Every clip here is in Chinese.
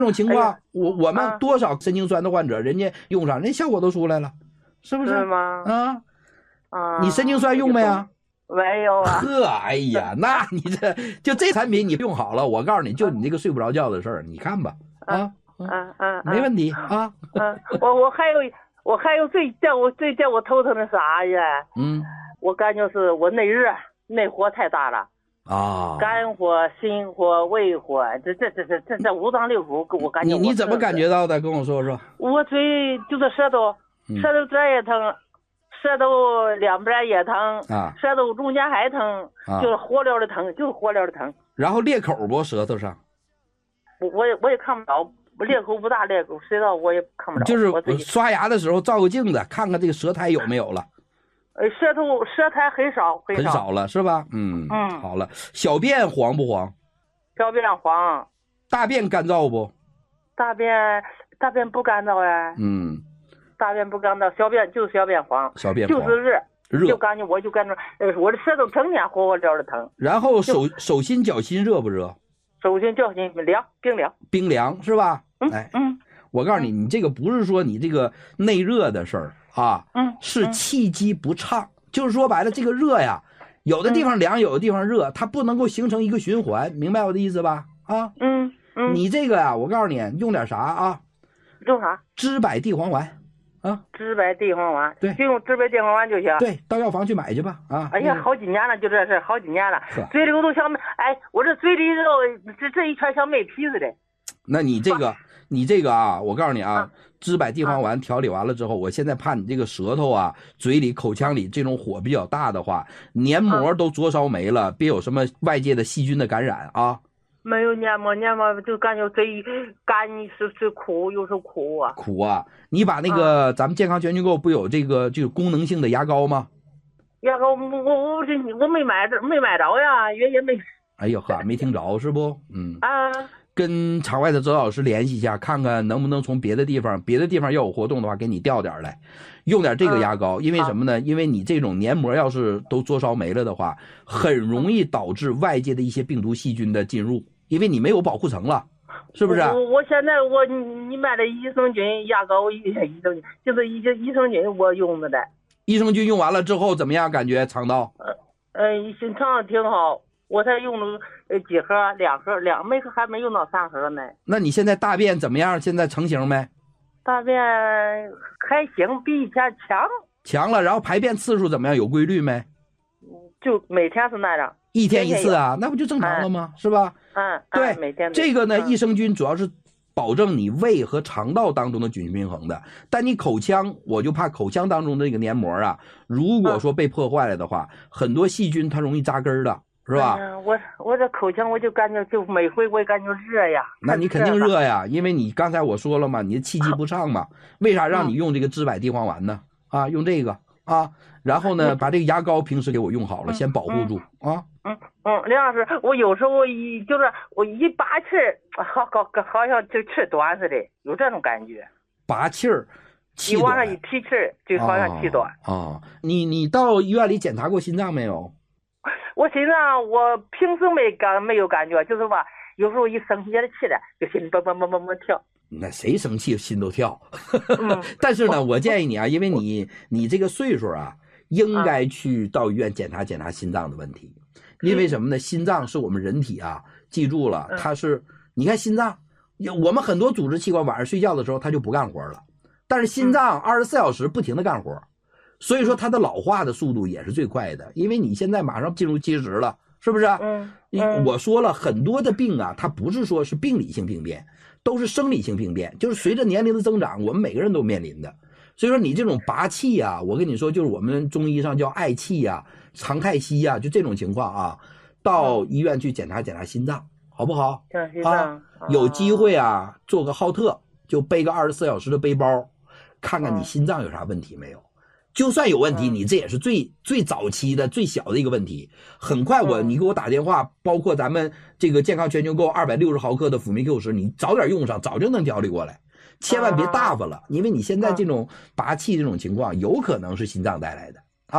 种情况， 哎我们多少神经酸的患者，人家用上，人效果都出来了，是不是？ 是吗？ 你神经酸用没啊？ 没有啊。 呵，哎呀，那你这产品你用好了，我告诉你，就你这个睡不着觉的事儿，你看吧，没问题啊。 我还有最叫我头疼的啥呀？我感觉是我内热内火太大了啊，肝火、心火、胃火，这五脏六腑，我感觉你怎么感觉到的？跟我说说。 我嘴就是舌头这儿也疼，舌头两边也疼啊，舌头中间还疼，就是火燎的疼，就是火燎的疼。 然后裂口不？舌头上？ 我也看不着。裂口不大，裂口谁知道我也看不着。 就是刷牙的时候照个镜子，看看这个舌苔有没有了。 舌苔很少了是吧？好了。小便黄不黄？ 小便黄。 大便干燥不？ 大便不干燥呀。大便不干燥，小便黄。 小便黄就是热，就感觉我的舌头整天火燎的疼。 然后手心脚心热不热？ 手心脚心冰凉是吧？我告诉你，你这个不是说你这个内热的事儿啊，是气机不畅，就是说白了，这个热呀，有的地方凉，有的地方热，它不能够形成一个循环，明白我的意思吧？你这个呀，我告诉你，用点啥啊？ 用啥？ 知柏地黄丸啊。 知柏地黄丸， 对， 就用知柏地黄丸就行。 对，到药房去买去吧啊！ 哎呀，好几年了，就这事，好几年了，嘴里我都像我这嘴里这一圈像没皮似的。那你这个啊，我告诉你啊，知柏地黄丸调理完了之后，我现在怕你这个舌头啊、嘴里、口腔里这种火比较大的话，黏膜都灼烧没了，别有什么外界的细菌的感染啊。 没有黏膜就感觉嘴干是苦，有时候苦啊。 苦啊！你把那个咱们健康全均购不有这个就是功能性的牙膏吗？ 牙膏我没买着呀，也没。 哎呦呵，没听着是不？跟场外的周老师联系一下，看看能不能从别的地方要有活动的话，给你调点来，用点这个牙膏。因为什么呢？因为你这种黏膜要是都灼烧没了的话，很容易导致外界的一些病毒细菌的进入，因为你没有保护层了，是不是？ 我现在你卖的益生菌牙膏，就是益生菌我用的。 益生菌用完了之后怎么样？感觉肠道？ 肠道挺好。我才用了几盒，2盒，每盒还没用到3盒呢。 那你现在大便怎么样？现在成型没？ 大便还行，比以前强了。然后排便次数怎么样？有规律没？ 就每天是那样。 1天1次啊，那不就正常了吗？是吧？对， 每天。 这个呢，益生菌主要是保证你胃和肠道当中的菌群平衡的，但你口腔，我就怕口腔当中的这个黏膜啊，如果说被破坏了的话，很多细菌它容易扎根的。是吧？ 我这口腔我就感觉就每回我也感觉热呀。 那你肯定热呀，因为你刚才我说了嘛，你的气机不畅嘛。为啥让你用这个知柏地黄丸呢？用这个啊，然后呢，把这个牙膏平时给我用好了，先保护住啊。 梁老师，我有时候我一拔气儿，好像就气短似的，有这种感觉。 拔气儿，气短。 你往上一提气儿，就好像气短。 你到医院里检查过心脏没有？ 我心脏我平时没有感觉，就是吧，有时候一生气的气了，就心蹦蹦蹦蹦蹦跳。 那谁生气心都跳？但是呢，我建议你啊，因为你这个岁数啊，应该去到医院检查检查心脏的问题。因为什么呢？心脏是我们人体啊，记住了，它是你看心脏，我们很多组织器官晚上睡觉的时候它就不干活了，但是心脏24小时不停的干活。所以说它的老化的速度也是最快的，因为你现在马上进入70了，是不是？我说了很多的病啊，它不是说是病理性病变，都是生理性病变，就是随着年龄的增长，我们每个人都面临的。所以说你这种拔气啊，我跟你说，就是我们中医上叫嗳气啊、长太息啊，就这种情况啊，到医院去检查检查心脏，好不好？有机会啊，做个浩特，就背个24小时的背包，看看你心脏有啥问题没有。就算有问题，你这也是最早期的最小的一个问题。很快你给我打电话，包括咱们这个健康全球购260毫克的辅酶 Q10，你早点用上，早就能调理过来。千万别大发了，因为你现在这种拔气这种情况，有可能是心脏带来的啊。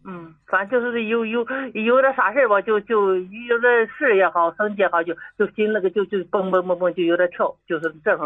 反正就是有点啥事吧，就有点事也好，身体也好，就心那个就蹦蹦蹦蹦就有点跳，就是这种。